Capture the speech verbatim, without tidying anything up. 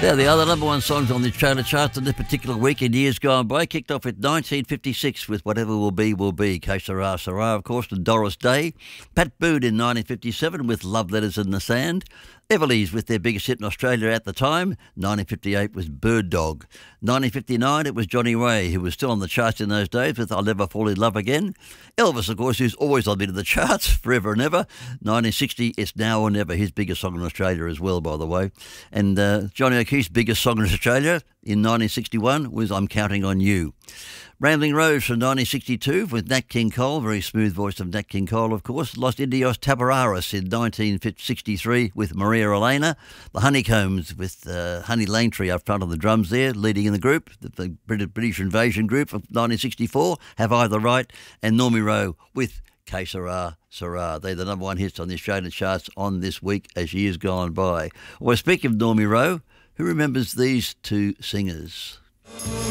They're the other number one songs on the Australia charts in this particular week in years gone by. Kicked off with nineteen fifty-six with Whatever Will Be, Will Be. Que Sera, Sera, of course, and Doris Day. Pat Boone in nineteen fifty-seven with Love Letters in the Sand. Everleigh with their biggest hit in Australia at the time. nineteen fifty-eight was Bird Dog. nineteen fifty-nine, it was Johnny Ray, who was still on the charts in those days with I'll Never Fall in Love Again. Elvis, of course, who's always on the of the charts, forever and ever. nineteen sixty, It's Now or Never, his biggest song in Australia as well, by the way. And uh, Johnny O'Keefe's biggest song in Australia in nineteen sixty-one was I'm Counting on You. Rambling Rose from nineteen sixty-two with Nat King Cole, very smooth voice of Nat King Cole, of course. Los Indios Tabararas in nineteen sixty-three with Maria Elena. The Honeycombs with uh, Honey Langtree up front on the drums there, leading in the group. The, the British Invasion group of nineteen sixty-four, Have I the Right? And Normie Rowe with Que Sera, Sera. They're the number one hits on the Australian charts on this week as years gone by. Well, speaking of Normie Rowe, who remembers these two singers?